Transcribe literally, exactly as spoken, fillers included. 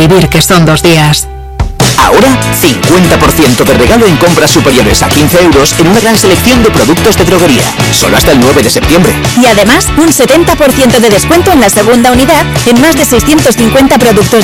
vivir, que son dos días. Ahora, cincuenta por ciento de regalo en compras superiores a quince euros en una gran selección de productos de droguería. Solo hasta el nueve de septiembre. Y además, un setenta por ciento de descuento en la segunda unidad en más de seiscientos cincuenta productos